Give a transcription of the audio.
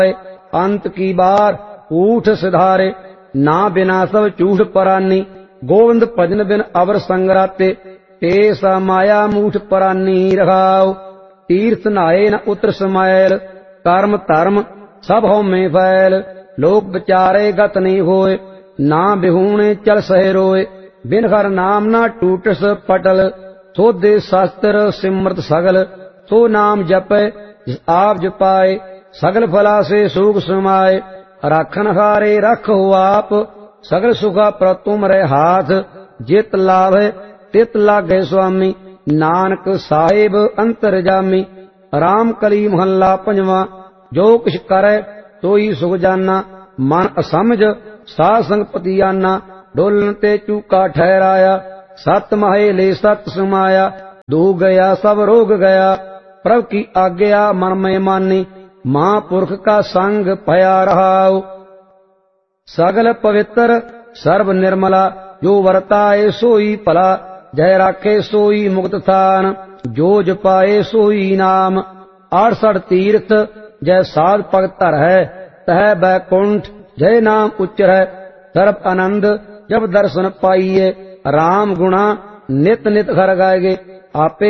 अंत की बार ऊठ सिधारे, ना बिना सब झूठ परानी। गोविंद भजन बिन अवर संगराते, ऐसा माया मूठ परानी रखाओ। तीर्थ नहाए न उतर समायल, कर्म धर्म सब हो में फैल। लोक विचारे गत नहीं होए, ना बिहूणे चल सहे रोए। बिन हर नाम ना टूटस पटल, सोधे शास्त्र सिमरत सगल। सो नाम जपै जिस आप जपाए, सगल फला से सुख समाए। राखन हारे रख हो आप, सगल सुखा पर तुम रे हाथ। जित लाभ तित लागे स्वामी, नानक साहिब अंतरजामी। राम कली महला पंजवा, जो किछ करे सोई सुख जाना। मन असमझ साध संग पतियाना, डोलन ते चूका ठहराया। सत महे ले सत समाया, दो गया सब रोग गया। प्रभु की आज्ञा मन में मानी, महापुरख का संग भया रहाओ। सगल पवित्र सर्व निर्मला, जो वर्ताए सोई भला। जय राखे सोई मुक्त थान, जो जपाए सोई नाम। 68 तीर्थ जय साध भगत धर है, तह बैकुंठ जय नाम उच्चर है। सर्व आनंद जब दर्शन पाइए, राम गुणा नित नित घर गाएगे। आपे